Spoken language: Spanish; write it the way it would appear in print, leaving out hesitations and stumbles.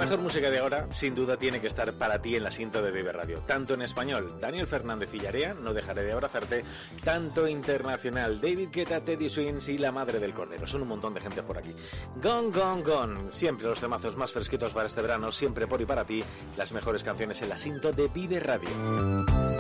mejor música de ahora, sin duda, tiene que estar para ti en la cinta de Vive Radio. Tanto en español, Daniel Fernández y Yarea, No dejaré de abrazarte. Tanto internacional, David Guetta, Teddy Swims y La Madre del Cordero. Son un montón de gente por aquí. Gone, gone, gone. Siempre los temazos más fresquitos para este verano, siempre por y para ti. Las mejores canciones en la cinta de Vive Radio.